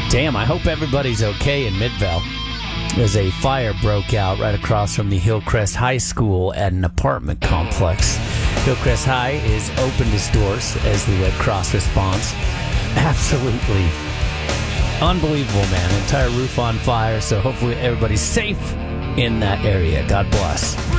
Damn, I hope everybody's okay in Midvale. There's a fire broke out right across from the Hillcrest High School at an apartment complex. Hillcrest High is opened its doors as the Red Cross response. Absolutely unbelievable, man. Entire roof on fire, so hopefully everybody's safe in that area. God bless.